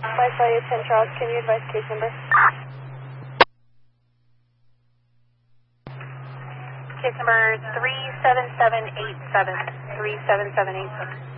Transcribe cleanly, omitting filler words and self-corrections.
Flight Value 10 Charles, can you advise case number? Case number 37787. 37787.